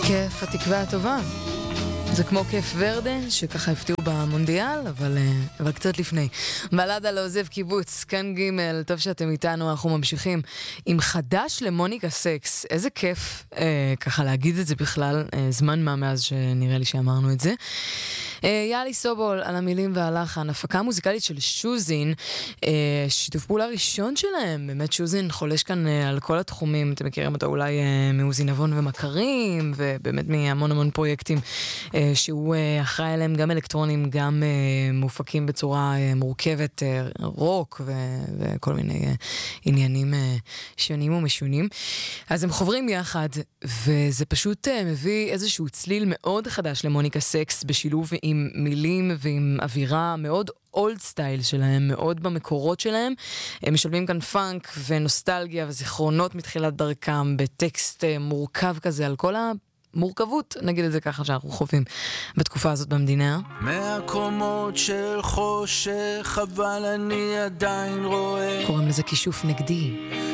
כיף התקווה הטובה. זה כמו כיף ורדה, שככה הפתיעו במונדיאל, אבל קצת לפני. בלדה לעוזב קיבוץ, כאן ג', טוב שאתם איתנו, אנחנו ממשיכים עם חדש למוניקה סקס. איזה כיף ככה להגיד את זה בכלל, זמן מה מאז שנראה לי שאמרנו את זה. יאלי סובול על המילים והלחן, הפקה מוזיקלית של שוזין, שיתוף פעולה ראשון שלהם, באמת שוזין חולש כאן על כל התחומים, אתם מכירים אותו אולי מעוזי נבון ומכרים, ובאמת מהמון המון פרויקטים שהוא אחראי עליהם, גם אלקטרונים, גם מופקים בצורה מורכבת, רוק וכל מיני עניינים שונים ומשונים. אז הם חוברים יחד, וזה פשוט מביא איזשהו צליל מאוד חדש למוניקה סקס, בשילוב עם מילים ועם אווירה מאוד אולד סטייל שלהם, מאוד במקורות שלהם. הם משלבים כאן פאנק ונוסטלגיה וזיכרונות מתחילת דרכם, בטקסט מורכב כזה על כל מורכבות, נגיד את זה ככה שאנחנו חווים בתקופה הזאת במדינה. מהקומות של חושך, אבל אני עדיין רואה. קוראים לזה כישוף נגדי.